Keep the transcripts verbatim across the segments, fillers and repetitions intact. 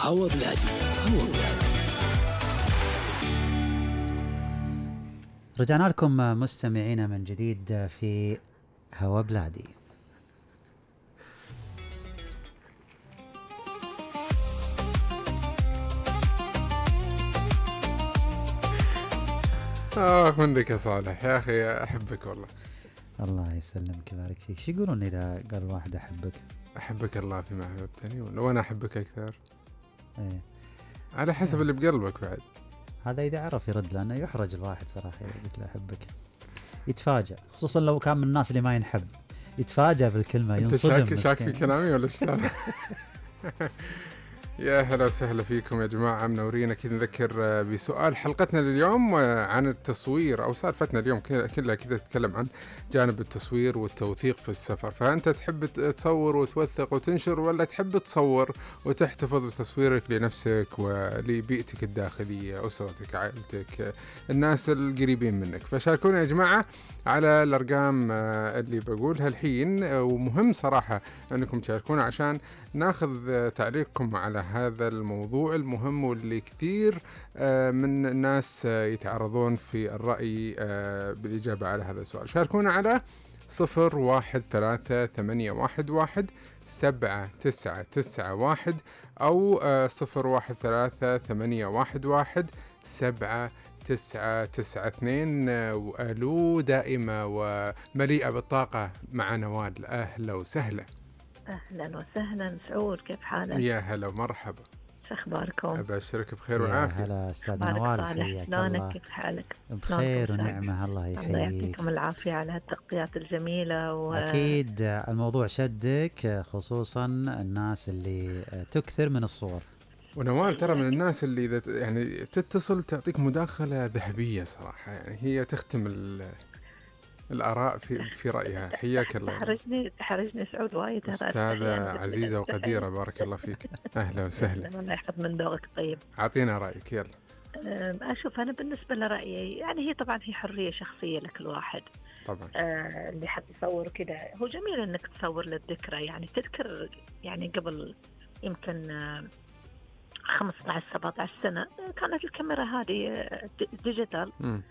هوا بلادي. هوا بلادي. رجعنا لكم مستمعين من جديد في هوا بلادي. آه منك يا صالح يا أخي، أحبك والله. الله يسلمك ويبارك فيك. شو يقولون إذا قال واحد أحبك؟ أحبك الله فيما أحببتني، ولو أنا أحبك أكثر. إيه. على حسب اللي بقلبك بعد. هذا إذا عرف يرد، لأنه يحرج الواحد صراحة إذا قلت له أحبك يتفاجأ، خصوصا لو كان من الناس اللي ما ينحب يتفاجأ بالكلمة، ينصدم. أنت شاك شاك في كلامي ولا إيش؟ يا هلا وسهلا فيكم يا جماعة، منورين. أكيد نذكر بسؤال حلقتنا اليوم عن التصوير، أو سالفتنا اليوم كلها كذا تتكلم عن جانب التصوير والتوثيق في السفر. فأنت تحب تصور وتوثق وتنشر، ولا تحب تصور وتحتفظ بتصويرك لنفسك ولبيئتك الداخلية، أسرتك، عائلتك، الناس القريبين منك؟ فشاركونا يا جماعة على الأرقام اللي بقولها الحين، ومهم صراحة أنكم تشاركونا عشان ناخذ تعليقكم على هذا الموضوع المهم، واللي كثير من الناس يتعرضون في الرأي بالإجابة على هذا السؤال. شاركونا على صفر واحد ثلاثة ثمانية واحد واحد سبعة تسعة تسعة واحد أو صفر واحد ثلاثة ثمانية واحد واحد سبعة تسعة تسعة اثنين. وألو دائمة ومليئة بالطاقة مع نوال. أهلا وسهلا. أهلا وسهلا سعود، كيف حالك؟ يا هلا ومرحبا، شو أخباركم؟ أبشرك بخير وعافية. يا هلا أستاذ نوال، حياك الله. كيف حالك؟ بخير ونعمة، الله يحييك. الله يعطيكم العافية على هالتغطيات الجميلة. و... أكيد الموضوع شدك، خصوصا الناس اللي تكثر من الصور. ونوال ترى من الناس اللي إذا يعني تتصل تعطيك مداخلة ذهبية صراحة، يعني هي تختم الآراء في في رأيها. حياك الله. تحرجني تحرجني سعود وايد. أستاذة عزيزة وقديرة، بارك الله فيك. أهلا وسهلا. الله يحفظ من ذوقك. طيب أعطينا رأيك يلا. أشوف أنا بالنسبة لرأيي، يعني هي طبعا هي حرية شخصية لكل واحد طبعا. آه اللي حد يصور كده، هو جميل إنك تصور للذكرى، يعني تذكر يعني قبل يمكن آه خمسة عشر سبعة عشر سنة كانت الكاميرا هذه ديجيتال،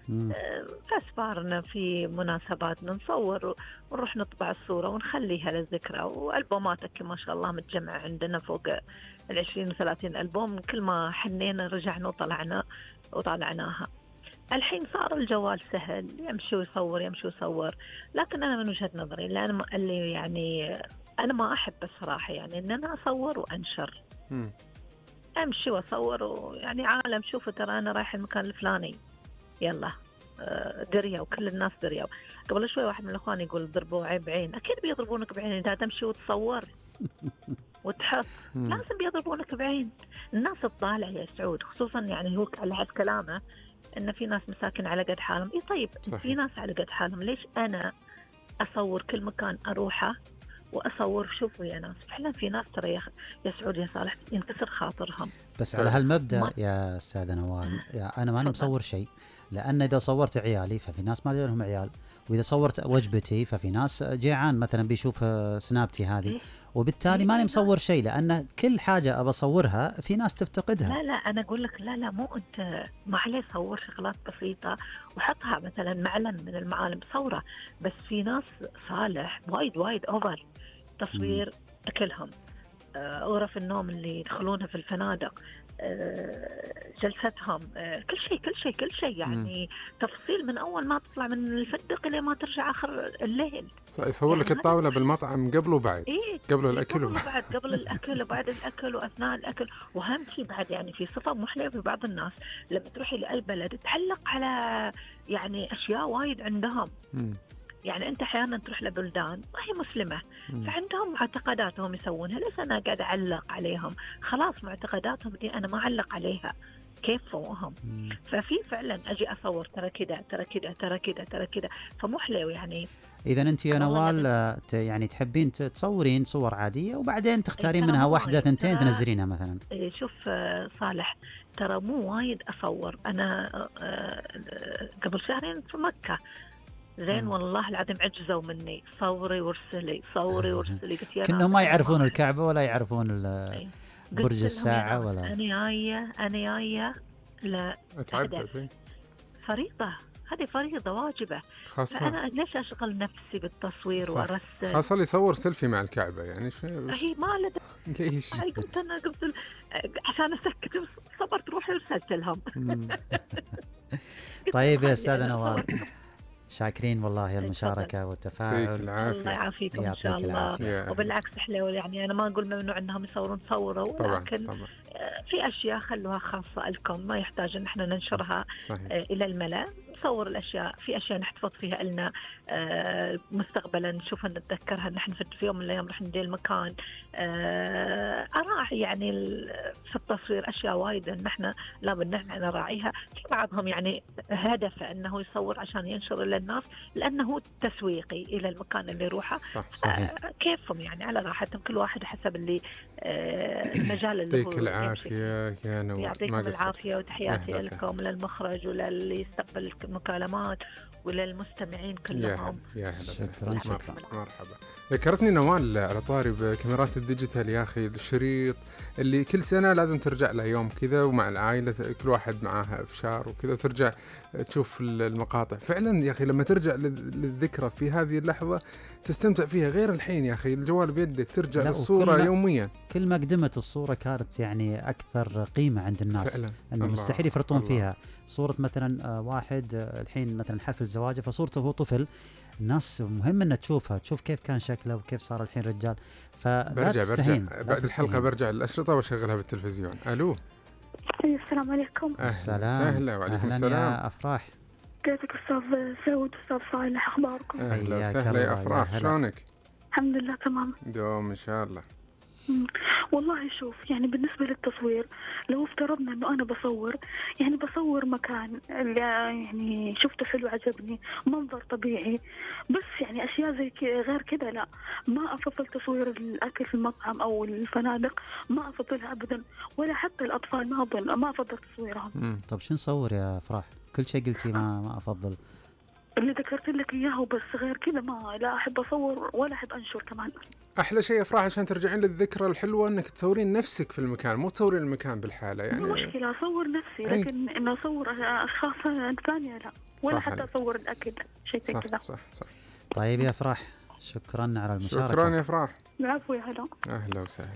فاسفارنا في مناسباتنا نصور ونروح نطبع الصورة ونخليها للذكرى. وألبوماتك ما شاء الله متجمع عندنا فوق العشرين وثلاثين ألبوم، كل ما حنينا رجعنا وطلعنا وطالعناها. الحين صار الجوال سهل، يمشي ويصور يمشي ويصور. لكن أنا من وجهة نظري اللي أنا اللي يعني أنا ما أحب الصراحة يعني إن أنا أصور وأنشر. م. امشي واصور ويعني عالم شوفوا ترى انا رايح المكان الفلاني، يلا دريا وكل الناس دريا. قبل شوي واحد من الاخوان يقول ضربوا عين بعين. اكيد بيضربونك بعين اذا تمشي وتصور وتحط، لازم بيضربونك بعين. الناس تطالع يا سعود، خصوصا يعني هو على حد كلامه ان في ناس مساكن على قد حالهم. اي طيب صحيح. في ناس على قد حالهم، ليش انا اصور كل مكان اروحه وأصور؟ شوفوا يا ناس، فعلا في ناس ترى يا سعود يا صالح ينكسر خاطرهم. بس على هالمبدأ ما... يا أستاذة نوال، يا أنا ماني مصور شيء، لأن إذا صورت عيالي ففي ناس ما لهم عيال، وإذا صورت وجبتي ففي ناس جيعان مثلا بيشوف سنابتي هذه إيه؟ وبالتالي إيه؟ ماني مصور شيء، لأن كل حاجة أبى أصورها في ناس تفتقدها. لا لا أنا أقول لك لا لا مو أنت، ما عليه صور شغلات بسيطة وحطها مثلا معلم من المعالم صورة. بس في ناس صالح وايد وايد أوفر تصوير م. أكلهم، آه، غرف النوم اللي يدخلونها في الفنادق، آه، جلستهم، آه، كل شيء كل شيء كل شيء يعني م. تفصيل من أول ما تطلع من الفندق إلى ما ترجع آخر الليل. يصور يعني لك الطاولة بالمطعم قبل وبعد. إيه؟ قبل الأكل وبعد. وبعد قبل الأكل وبعد الأكل وأثناء الأكل. وأهم شيء بعد يعني في صفة محلية في بعض الناس لما تروحي للبلد تعلق على يعني أشياء وايد عندهم. م. يعني أنت أحيانا تروح لبلدان ما هي مسلمة، م. فعندهم معتقداتهم يسوونها، ليس أنا قاعد أعلق عليهم، خلاص معتقداتهم دي أنا ما أعلق عليها، كيف فوهم. ففي فعلا أجي أصور ترى كده ترى كده ترى كده ترى كده، فمو حلو يعني. إذا أنت يا نوال يعني تحبين تصورين صور عادية وبعدين تختارين منها واحدة ثنتين تنزلينها مثلا؟ شوف صالح، ترى مو وايد أصور. أنا قبل شهرين في مكة زين، والله العظيم عجزوا مني، صوري وارسلي صوري وارسلي. قلت يا كأنهم ما يعرفون الكعبة ولا يعرفون ال برج الساعة ولا أنا جاية أنا جاية لا اتعدت فريضة، هذه فريضة واجبة. خاصة فأنا ليش أشغل نفسي بالتصوير صح. وأرسل؟ خاصة اللي يصور سيلفي مع الكعبة يعني ش... هي ما لد... ليش؟ هاي قلت أنا قلت عشان أسكت صبرت روحي ورسلت لهم. طيب يا أستاذة نوال، شاكرين والله المشاركة والتفاعل. يعطيك العافية. الله يعافيكم إن شاء الله. وبالعكس حلو يعني، أنا ما أقول ممنوع أنهم يصورون صوروا، طبعا لكن طبعا في أشياء خلوها خاصة لكم، ما يحتاج أن احنا ننشرها صحيح. إلى الملأ. نصور الأشياء، في أشياء نحتفظ فيها لنا مستقبلا نشوفها نتذكرها، نحن في يوم من الأيام رح ندير المكان. أراعي يعني في التصوير أشياء وايدة نحن لابد نحن نراعيها. في بعضهم يعني هدفه أنه يصور عشان ينشر إلى الناس لأنه تسويقي إلى المكان اللي يروحه. صح صحيح. كيفهم يعني على راحتهم، كل واحد حسب اللي المجال اللي يعطيك العافية يا نوال. يعطيكم العافية وتحياتي لكم وللمخرج وللي يستقبل المكالمات وللمستمعين كلهم. يا هلا شكرا شكرا. مرحبا. ذكرتني نوال على طاري بكاميرات الديجيتال يا أخي، الشريط اللي كل سنة لازم ترجع له يوم كذا ومع العائلة كل واحد معاها إفشار وكذا وترجع تشوف المقاطع. فعلا يا أخي لما ترجع للذكرى في هذه اللحظة تستمتع فيها غير الحين يا أخي، الجوال بيدك ترجع للصورة يوميا. كل ما قدمت الصورة كانت يعني أكثر قيمة عند الناس، فعلا. أنه مستحيل يفرطون فيها. صورة مثلا واحد الحين مثلا حفل زواجه، فصورته وهو طفل، الناس مهم أن تشوفها، تشوف كيف كان شكله وكيف صار الحين رجال. فلا تستهين. برجع بعد الحلقة برجع الأشرطة وأشغلها بالتلفزيون. ألو. السلام عليكم. السلام. سهلا. وعليكم السلام. يا أفراح. كيفك أستاذ سعود أستاذ صالح، أخباركم؟ أهلا وسهلا يا أفراح، شلونك؟ الحمد لله تمام. دوم إن شاء الله. والله شوف يعني بالنسبة للتصوير، لو افترضنا انه انا بصور يعني بصور مكان اللي يعني شفته حلو عجبني، منظر طبيعي، بس يعني اشياء زي غير كده لا، ما افضل تصوير الاكل في المطعم او الفنادق، ما افضلها ابدا، ولا حتى الاطفال ما اظن ما افضل تصويرهم. طب شو نصور يا فرح؟ كل شيء قلتي ما ما افضل. اللي ذكرت لك اياه بس، غير كذا ما لا احب اصور ولا احب انشر كمان. احلى شيء افراح عشان ترجعين للذكرى الحلوه انك تصورين نفسك في المكان، مو تصورين المكان بالحاله يعني. مو مشكله اصور نفسي، لكن انه اصور اشخاص ثانيه لا، ولا حتى عليك. اصور الاكل شيء زي كذا. صح صح. طيب يا افراح شكرا على المشاركه. شكرا يا افراح. العفو يا هلا. اهلا وسهلا.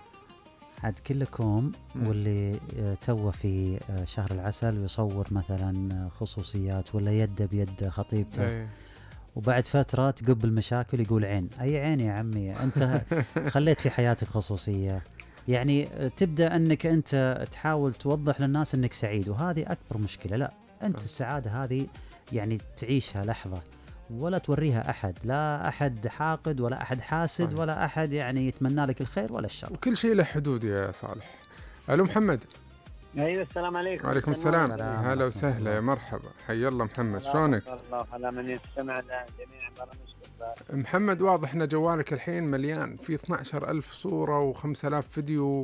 عاد كلكم واللي توه في شهر العسل ويصور مثلا خصوصيات ولا يده بيد خطيبته أي. وبعد فترة تقبل مشاكل يقول عين. أي عين يا عمي؟ أنت خليت في حياتك خصوصية، يعني تبدأ أنك أنت تحاول توضح للناس أنك سعيد، وهذه أكبر مشكلة. لا أنت صح. السعادة هذه يعني تعيشها لحظة ولا توريها أحد، لا أحد حاقد ولا أحد حاسد صحيح. ولا أحد يعني يتمنى لك الخير ولا الشر، وكل شيء له حدود يا صالح. ألو محمد. ايوه السلام عليكم. وعليكم السلام. هلا وسهلا يا مرحبا، حي الله محمد، شلونك؟ الله على من يستمع لجميع برامجكم. محمد واضح ان جوالك الحين مليان في اثني عشر ألف صورة وخمسة آلاف فيديو.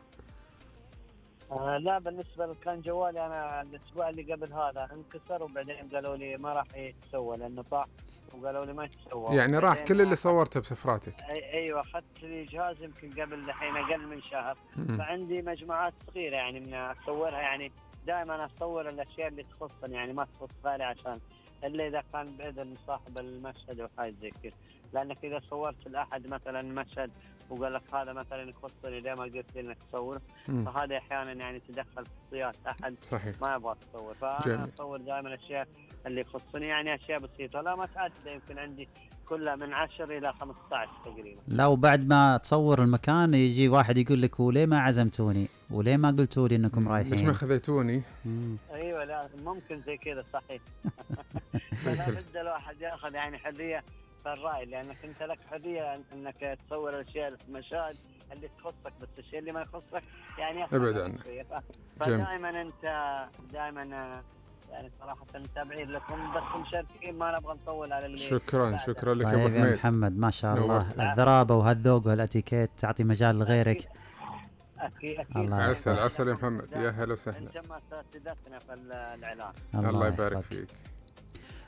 آه لا بالنسبة كان جوالي انا الاسبوع اللي قبل هذا انكسر، وبعدين قالوا لي ما راح يتسوى لانه طاح، وقالوا لي ما يتسوى. يعني راح كل اللي صورته بسفراتك؟ أي ايوه اخذت لي جهاز يمكن قبل الحين اقل من شهر، فعندي مجموعات صغيره يعني من اصورها، يعني دائما اصور الاشياء اللي تخصني يعني ما تخص غيري، عشان الا اذا كان باذن صاحب المشهد وحاجه زي كذا، لانك اذا صورت لاحد مثلا مشهد وقال لك هذا مثلا يخصني ليه ما قلت لي انك تصور، فهذا احيانا يعني تدخل خصوصيات احد صحيح. ما يبغى تصور، فانا جميل. اصور دائما الاشياء اللي يخصني، يعني اشياء بسيطه لا ما تعدى، يمكن عندي كلها من عشرة الى خمسة عشر تقريبا. لا وبعد ما تصور المكان يجي واحد يقول لك وليه ما عزمتوني؟ وليه ما قلتوا لي انكم رايحين؟ ليش ما خذيتوني؟ ايوه لا ممكن زي كذا صحيح. فلا بد الواحد ياخذ يعني حريه في الراي، لانك انت لك حريه انك تصور الاشياء المشاهد اللي تخصك، بس الشيء اللي ما يخصك يعني ابعد عنه. فدائما انت دائما يعني صراحة متابعين لكم، بس مشاركين ما نبغى نطول على اللي. شكرا شكرا لك طيب ابو حميد. يا محمد ما شاء الله الذرابة وهالذوق والاتيكيت تعطي مجال لغيرك. اكيد اكيد. الله عسل عسل يا محمد، يا هلا وسهلا. انتم اساتذتنا في الاعلام. الله, الله يبارك فيك.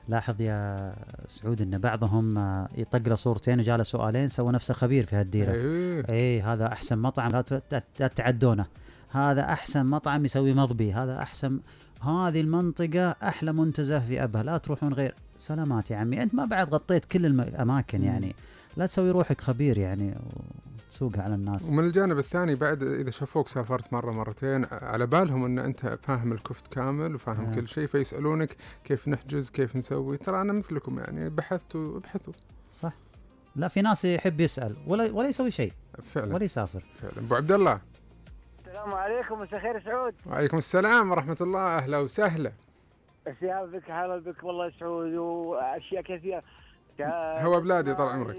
لاحظ يا سعود ان بعضهم آه، يطق له صورتين وجاله سؤالين سوى نفسه خبير في هالديره. إيه. اي هذا احسن مطعم لا ت- لا تعدونه، هذا احسن مطعم يسوي مضبي، هذا احسن، هذه المنطقه احلى منتزه في ابها، لا تروحون غير. سلامات يا عمي، انت ما بعد غطيت كل الم- الاماكن يعني، لا تسوي روحك خبير يعني وتسوقها على الناس. ومن الجانب الثاني بعد إذا شافوك سافرت مرة مرتين على بالهم أن أنت فاهم الكفت كامل وفاهم آه. كل شيء، فيسألونك كيف نحجز كيف نسوي. ترى أنا مثلكم يعني بحثت وابحثوا صح. لا في ناس يحب يسال ولا ولا يسوي شيء فعلا ولا يسافر. فعلا. أبو عبد الله، السلام عليكم، مساء الخير سعود. وعليكم السلام ورحمة الله، أهلا وسهلا. اشياء بك، هلا بك والله سعود، واشياء كثيره. هو بلادي طال عمرك.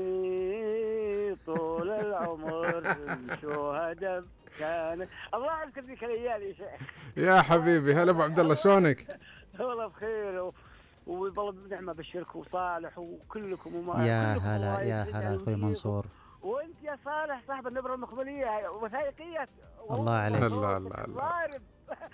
طول العمر شهداء كان الله يذكر ذيك الايام يا شيخ. يا حبيبي هلا أبو عبد الله، شلونك؟ والله بخير و- والله بنعمه بشرك وصالح وكلكم وما يا كلكم هلا الله يا يجزيك هلا عن اخوي وجهكم. منصور. وانت يا صالح صاحب النبره المخبريه وثائقيه. الله عليك. الله الله الله. ضارب.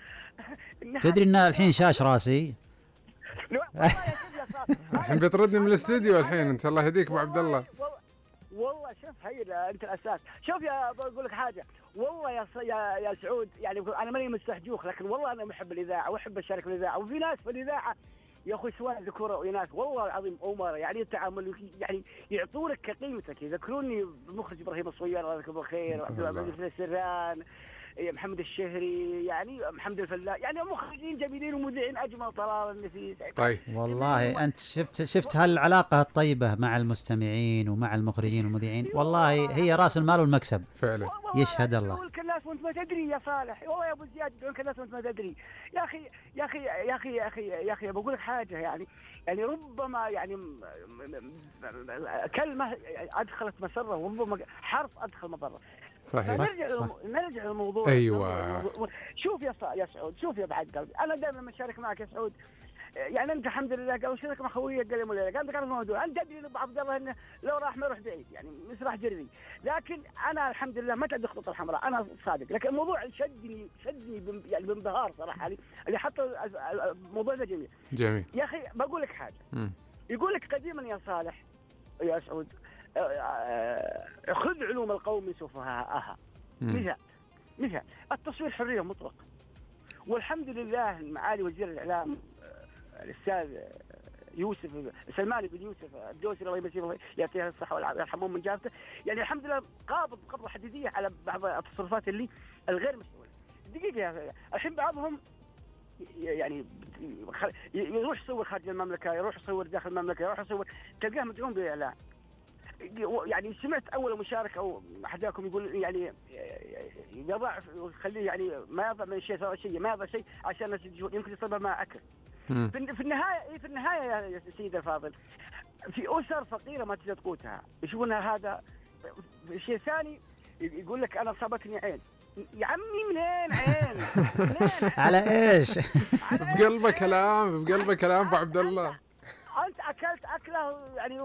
تدري ان الحين شاش راسي. لا، والله يا سيدي يا صالح. الحين بيطردني من الاستديو الحين أنت، الله يهديك أبو عبد الله. والله- والله شوف هي انت الاساس. شوف يا بقول لك حاجه، والله يا ص- يا يا سعود، يعني انا ماني مستحجوخ، لكن والله انا محب الاذاعه واحب اشارك في الاذاعه، وفي ناس في الاذاعه يا اخوي سواء ذكور او اناث والله العظيم امراء، يعني التعامل يعني يعطونك كقيمتك. يذكروني بالمخرج ابراهيم الصوير الله يذكره بالخير، عبد العزيز السران، محمد الشهري، يعني محمد الفلاح، يعني مخرجين جميلين ومذيعين اجمل طلال النفيس. طيب والله انت شفت شفت هالعلاقه الطيبه مع المستمعين ومع المخرجين والمذيعين، والله هي راس المال والمكسب. فعلا يشهد الله. يقولك الناس وانت ما تدري يا صالح، والله يا ابو زياد يقولك الناس وانت ما تدري. يا اخي يا اخي يا اخي يا اخي يا اخي بقول لك حاجه، يعني يعني ربما يعني م- م- م- كلمه ادخلت مسره، وربما حرف ادخل مضره. صحيح. نرجع صح. للم- نرجع للموضوع. أيوة. شوف يا صا- يا سعود، شوف يا بعد قلبي، انا دائما لما اشارك معك يا سعود، يعني انت الحمد لله قال شارك مع خويك قال لي مولاي قال لك الموضوع، انت تدري ابو عبد الله انه لو راح ما يروح بعيد، يعني مش راح جري، لكن انا الحمد لله ما تعد الخطوط الحمراء، انا صادق، لكن الموضوع شدني شدني بم- يعني بانبهار صراحه، يعني اللي حط الموضوع ده جميل. جميل. يا اخي بقول لك حاجه، مم. يقول لك قديما يا صالح يا سعود، آه، آه، خذ علوم القوم من سفهاءها. مم. مثال مثال التصوير حريه مطلقه، والحمد لله معالي وزير الاعلام آه، الاستاذ آه، يوسف سلمان بن يوسف الدوسري الله يمسيه يعطيه الصحه والعافيه يرحمه من جابته، يعني الحمد لله قابض قبضه حديديه على بعض التصرفات اللي الغير مسؤوله. دقيقه يا الحين بعضهم يعني خ- يروح يصور خارج المملكه، يروح يصور داخل المملكه، يروح يصور، تلقاه مدعوم بالاعلان. يعني سمعت اول مشارك او احداكم يقول يعني يضع خليه يعني ما يضع من شيء شيء ما يضع شيء عشان الناس يجون، يمكن يصيبها مع اكل. مم. في في النهايه في النهايه يا سيدي الفاضل، في اسر فقيره ما تقدر تقوتها يشوفونها هذا. شيء ثاني يقول لك انا صابتني عين، يا عمي منين عين؟ منين؟ على ايش؟ بقلبه كلام بقلبه كلام ابو عبد الله. انت اكلت اكله يعني